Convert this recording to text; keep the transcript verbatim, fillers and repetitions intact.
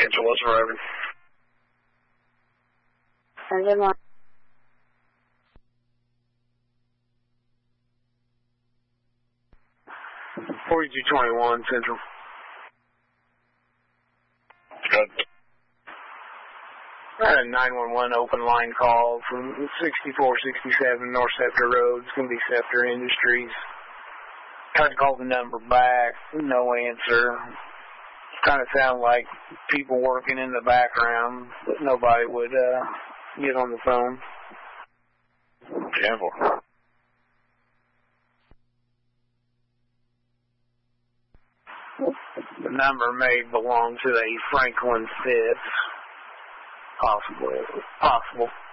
Central, what's Robin? Good morning. forty-two twenty-one Central. Good. I had a nine one one open line call from sixty-four sixty-seven North Scepter Road. It's going to be Scepter Industries. Tried to call the number back. No answer. Kind of sound like people working in the background, but nobody would uh, get on the phone. Careful. The number may belong to a Franklin Fitz. Possible. Possible.